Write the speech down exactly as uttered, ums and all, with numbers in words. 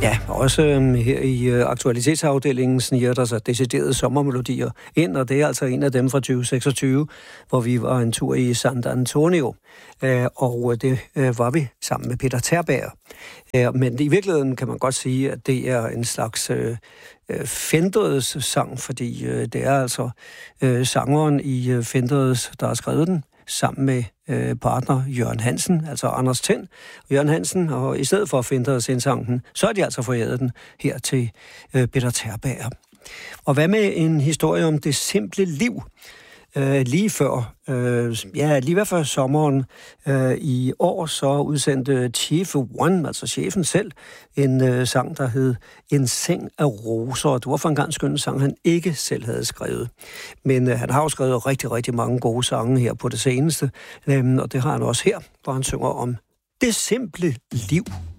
Ja, også øh, her i øh, aktualitetsafdelingen sniger der sig deciderede sommermelodier ind, og det er altså en af dem fra tyve seksogtyve, hvor vi var en tur i San Antonio, øh, og det øh, var vi sammen med Peter Terberg. Øh, men i virkeligheden kan man godt sige, at det er en slags øh, Fendredes sang, fordi øh, det er altså øh, sangeren i øh, Fendredes, der har skrevet den, sammen med øh, partner Jørgen Hansen, altså Anders Tind og Jørgen Hansen, og i stedet for at finde os indsangen, så er de altså foræret den her til øh, Peter Terberg. Og hvad med en historie om det simple liv? Øh, lige før, øh, ja, lige før sommeren øh, i år, så udsendte Chief One, altså chefen selv, en øh, sang, der hed En seng af roser. Det var for en gang skøn sang, han ikke selv havde skrevet. Men øh, han har jo skrevet rigtig, rigtig mange gode sange her på det seneste, øh, og det har han også her, hvor han synger om det simple liv.